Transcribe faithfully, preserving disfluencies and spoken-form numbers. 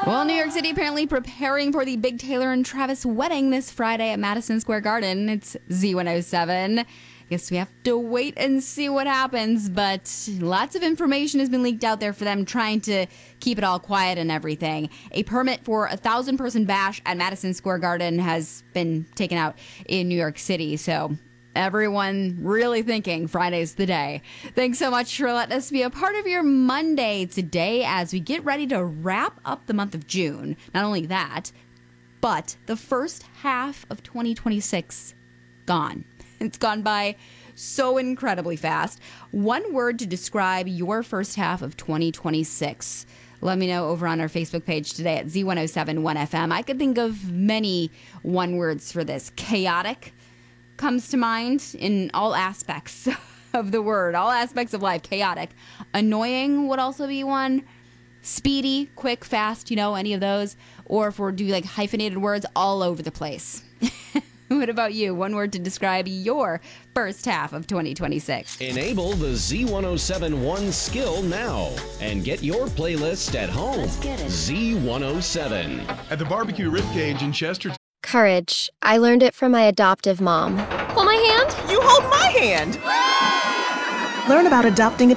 Well, New York City apparently preparing for the big Taylor and Travis wedding this Friday at Madison Square Garden. It's Z one oh seven. Guess we have to wait and see what happens, but lots of information has been leaked out there for them trying to keep it all quiet and everything. A permit for a thousand-person bash at Madison Square Garden has been taken out in New York City, so everyone really thinking Friday's the day. Thanks so much for letting us be a part of your Monday today as we get ready to wrap up the month of June. Not only that, but the first half of twenty twenty-six gone. It's gone by so incredibly fast. One word to describe your first half of twenty twenty-six. Let me know over on our Facebook page today at Z one oh seven one F M. I could think of many one words for this. Chaotic comes to mind in all aspects of the word, all aspects of life. Chaotic. Annoying would also be one. Speedy, quick, fast, you know, any of those. Or if we're doing like hyphenated words, all over the place. What about you? One word to describe your first half of twenty twenty-six. Enable the Z one oh seven One skill now and get your playlist at home. Let's get it. Z one oh seven. At the Barbecue Ribcage in Chester. Courage. I learned it from my adoptive mom. Hold my hand. You hold my hand. Learn about adopting a